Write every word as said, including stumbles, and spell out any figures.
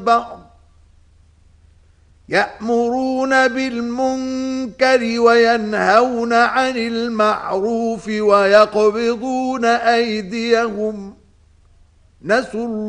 البعض يأمرون بالمنكر وينهون عن المعروف ويقبضون أيديهم نسوا